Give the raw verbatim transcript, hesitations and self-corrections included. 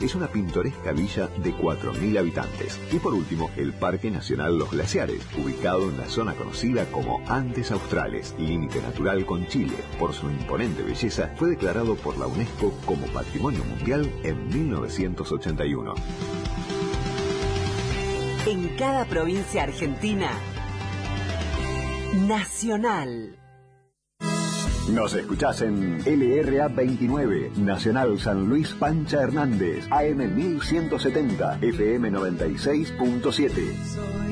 es una pintoresca villa de cuatro mil habitantes. Y por último, el Parque Nacional Los Glaciares, ubicado en la zona conocida como Andes Australes, límite natural con Chile. Por su imponente belleza, fue declarado por la UNESCO como Patrimonio Mundial en mil novecientos ochenta y uno. En cada provincia argentina, Nacional. Nos escuchás en L R A veintinueve, Nacional San Luis Pancha Hernández, A M mil ciento setenta, F M noventa y seis punto siete.